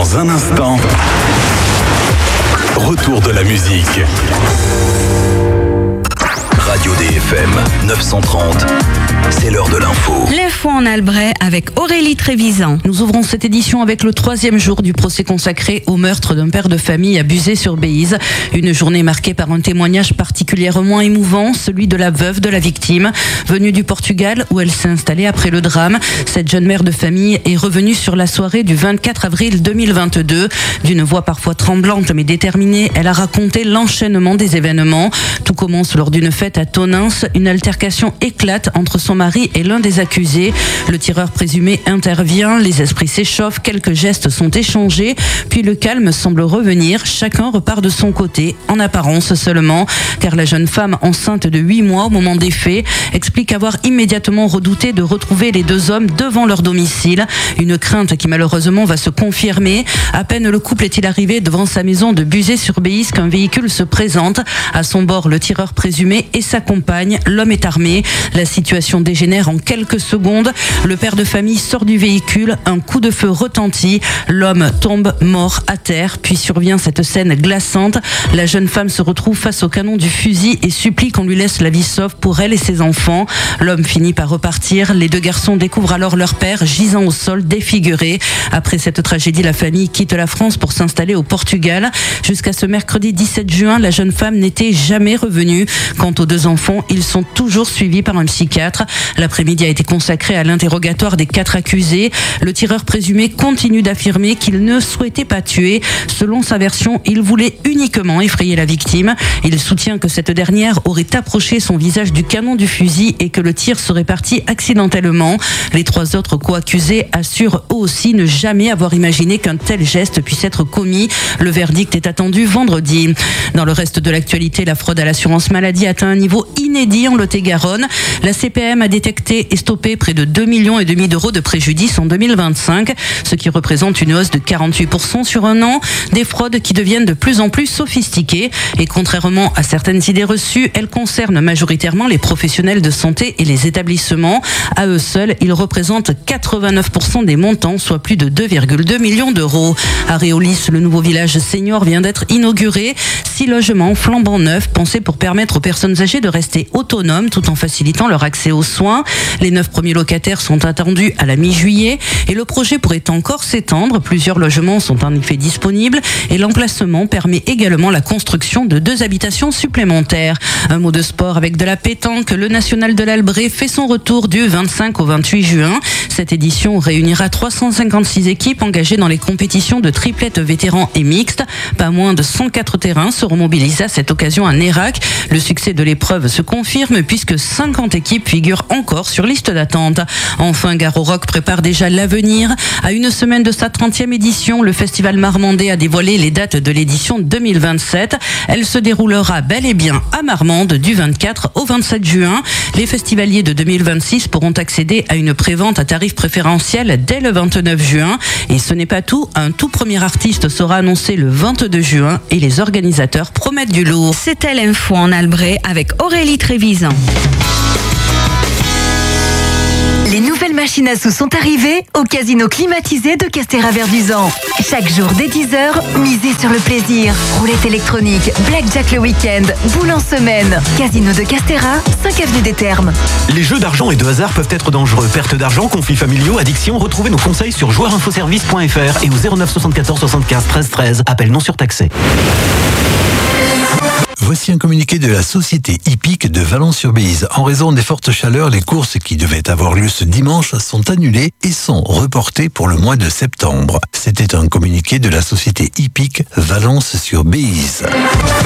Dans un instant, retour de la musique. Radio DFM 930, c'est l'heure de l'info. L'info en Albret avec Aurélie Trévisan. Nous ouvrons cette édition avec le 3e jour du procès consacré au meurtre d'un père de famille à Buzet-sur-Bézize. Une journée marquée par un témoignage particulièrement émouvant, celui de la veuve de la victime. Venue du Portugal où elle s'est installée après le drame, cette jeune mère de famille est revenue sur la soirée du 24 avril 2022. D'une voix parfois tremblante mais déterminée, elle a raconté l'enchaînement des événements. Tout commence lors d'une fête à Tonins. Une altercation éclate entre son mari et l'un des accusés. Le tireur présumé intervient, les esprits s'échauffent, quelques gestes sont échangés, puis le calme semble revenir. Chacun repart de son côté, en apparence seulement, car la jeune femme enceinte de 8 mois au moment des faits explique avoir immédiatement redouté de retrouver les deux hommes devant leur domicile. Une crainte qui malheureusement va se confirmer. À peine le couple est-il arrivé devant sa maison de Buzet-sur-Bézize qu'un véhicule se présente. À son bord, le tireur présumé et sa compagne. L'homme est armé. La situation dégénère en quelques secondes. Le père de famille sort du véhicule. Un coup de feu retentit. L'homme tombe mort à terre. Puis survient cette scène glaçante. La jeune femme se retrouve face au canon du fusil et supplie qu'on lui laisse la vie sauve pour elle et ses enfants. L'homme finit par repartir. Les deux garçons découvrent alors leur père gisant au sol, défiguré. Après cette tragédie, la famille quitte la France pour s'installer au Portugal. Jusqu'à ce mercredi 17 juin, la jeune femme n'était jamais revenue. Quant aux deux enfants, ils sont toujours suivis par un psychiatre. L'après-midi a été consacré à l'interrogatoire des 4 accusés. Le tireur présumé continue d'affirmer qu'il ne souhaitait pas tuer. Selon sa version, il voulait uniquement effrayer la victime. Il soutient que cette dernière aurait approché son visage du canon du fusil et que le tir serait parti accidentellement. Les 3 autres co-accusés assurent eux aussi ne jamais avoir imaginé qu'un tel geste puisse être commis. Le verdict est attendu vendredi. Dans le reste de l'actualité, la fraude à l'assurance maladie atteint un niveau inédit en Lot-et-Garonne. La CPM a détecté et stoppé près de 2,5 millions d'euros de préjudice en 2025, ce qui représente une hausse de 48% sur un an. Des fraudes qui deviennent de plus en plus sophistiquées et contrairement à certaines idées reçues, elles concernent majoritairement les professionnels de santé et les établissements. À eux seuls, ils représentent 89% des montants, soit plus de 2,2 millions d'euros. À Réolis, le nouveau village senior vient d'être inauguré. 6 logements flambant neufs, pensés pour permettre aux personnes âgées de rester autonomes tout en facilitant leur accès aux soins. Les 9 premiers locataires sont attendus à la mi-juillet et le projet pourrait encore s'étendre. Plusieurs logements sont en effet disponibles et l'emplacement permet également la construction de 2 habitations supplémentaires. Un mot de sport avec de la pétanque. Le National de l'Albret fait son retour du 25 au 28 juin. Cette édition réunira 356 équipes engagées dans les compétitions de triplettes vétérans et mixtes. Pas moins de 104 terrains seront mobilisés à cette occasion à Nérac. Le succès de l'épreuve se confirme puisque 50 équipes figurent encore sur liste d'attente. Enfin, Garo Rock prépare déjà l'avenir. À une semaine de sa 30e édition, le Festival Marmandais a dévoilé les dates de l'édition 2027. Elle se déroulera bel et bien à Marmande du 24 au 27 juin. Les festivaliers de 2026 pourront accéder à une prévente à tarif préférentiel dès le 29 juin. Et ce n'est pas tout, un tout premier artiste sera annoncé le 22 juin et les organisateurs promettent du lourd. C'était l'info en Albret avec Aurélie Trévisan. Les nouvelles machines à sous sont arrivées au casino climatisé de Castéra-Verduzan. Chaque jour dès 10h, misez sur le plaisir. Roulette électronique, blackjack le week-end, boule en semaine. Casino de Castéra, 5 avenue des Thermes. Les jeux d'argent et de hasard peuvent être dangereux. Perte d'argent, conflits familiaux, addiction. Retrouvez nos conseils sur joueurinfoservice.fr et au 09 74 75 13 13. Appel non surtaxé. Voici un communiqué de la société hippique de Valence-sur-Bézize. En raison des fortes chaleurs, les courses qui devaient avoir lieu ce dimanche sont annulées et sont reportées pour le mois de septembre. C'était un communiqué de la société hippique Valence-sur-Bézize.